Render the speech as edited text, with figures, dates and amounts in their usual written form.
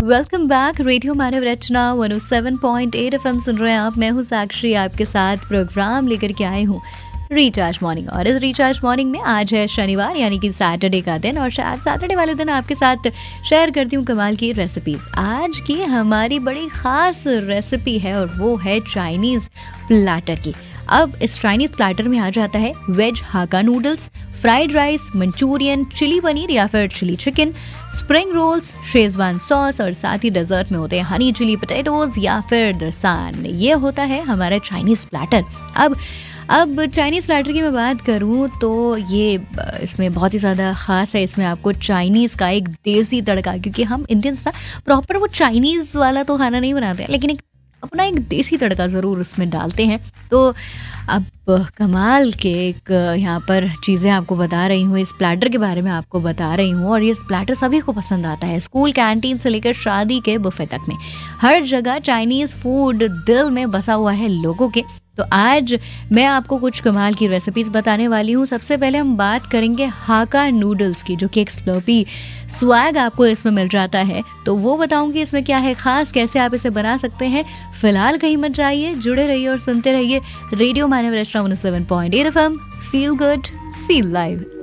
Welcome back. Radio मानव रचना 107.8 FM सुन रहे हैं आप। मैं हूँ साक्षी, आपके साथ प्रोग्राम लेकर के आई हूँ रिचार्ज मॉर्निंग। और इस रिचार्ज मॉर्निंग में आज है शनिवार यानी कि सैटरडे का दिन, और शायद सैटरडे वाले दिन आपके साथ शेयर करती हूँ कमाल की रेसिपीज। आज की हमारी बड़ी खास रेसिपी है और वो है चाइनीज़ प्लैटर की। अब इस चाइनीज़ प्लैटर में आ जाता है वेज हाका noodles, fried rice, Manchurian, chilli paneer या फिर chilli chicken, spring rolls, Schezwan sauce, और साथ ही डेजर्ट में होते हैं हनी चिली पोटैटोज या फिर दरसान। ये होता है हमारा चाइनीज़ प्लैटर। अब चाइनीज़ प्लैटर की मैं बात करूँ तो ये इसमें बहुत ही ज़्यादा ख़ास है। इसमें आपको चाइनीज़ का एक देसी तड़का, क्योंकि हम इंडियंस ना प्रॉपर वो चाइनीज़ वाला तो खाना नहीं बनाते हैं, लेकिन अपना एक देसी तड़का ज़रूर उसमें डालते हैं। तो अब कमाल के एक यहाँ पर चीज़ें आपको बता रही हूँ, इस प्लैटर के बारे में आपको बता रही हूँ। और ये प्लैटर सभी को पसंद आता है, स्कूल कैंटीन से लेकर शादी के बुफे तक में हर जगह चाइनीज़ फूड दिल में बसा हुआ है लोगों के। तो आज मैं आपको कुछ कमाल की रेसिपीज़ बताने वाली हूँ। सबसे पहले हम बात करेंगे हाका नूडल्स की, जो कि एक स्लर्पी स्वैग आपको इसमें मिल जाता है। तो वो बताऊंगी इसमें क्या है खास, कैसे आप इसे बना सकते हैं। फिलहाल कहीं मत जाइए, जुड़े रहिए और सुनते रहिए रेडियो मानव रचना 107.8 FM. Feel good, feel live.